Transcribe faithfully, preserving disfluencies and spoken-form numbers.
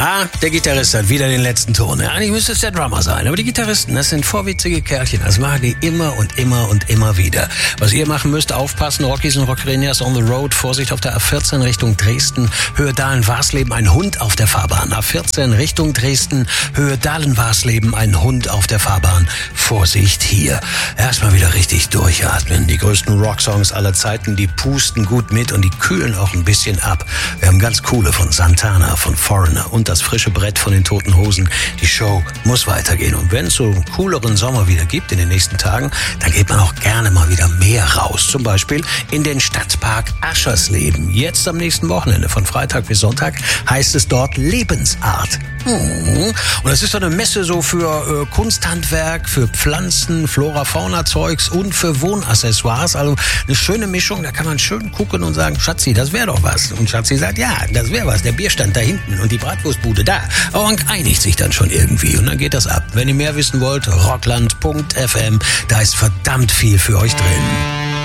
Ah, der Gitarrist hat wieder den letzten Ton. Ja, eigentlich müsste es der Drummer sein. Aber die Gitarristen, das sind vorwitzige Kerlchen. Das machen die immer und immer und immer wieder. Was ihr machen müsst, aufpassen. Rockies und Rockerinas on the road. Vorsicht auf der A vierzehn Richtung Dresden. Höhe Dahlen-Warsleben, ein Hund auf der Fahrbahn. A vierzehn Richtung Dresden. Höhe Dahlen-Warsleben, ein Hund auf der Fahrbahn. Vorsicht hier. Erstmal wieder richtig durchatmen. Die größten Rocksongs aller Zeiten, die pusten gut mit und die kühlen auch ein bisschen ab. Wir haben ganz coole von Santana, von Foreigner und das frische Brett von den Toten Hosen. Die Show muss weitergehen. Und wenn es so einen cooleren Sommer wieder gibt in den nächsten Tagen, dann geht man auch gerne mal wieder mehr raus. Zum Beispiel in den Stadtpark Aschersleben. Jetzt am nächsten Wochenende, von Freitag bis Sonntag, heißt es dort Lebensart. Und das ist so eine Messe so für äh, Kunsthandwerk, für Pflanzen, Flora-Fauna-Zeugs und für Wohnaccessoires. Also eine schöne Mischung, da kann man schön gucken und sagen, Schatzi, das wäre doch was. Und Schatzi sagt, ja, das wäre was. Der Bierstand da hinten und die Bratwurstbude da. Aber man einigt sich dann schon irgendwie und dann geht das ab. Wenn ihr mehr wissen wollt, rockland punkt f m, da ist verdammt viel für euch drin.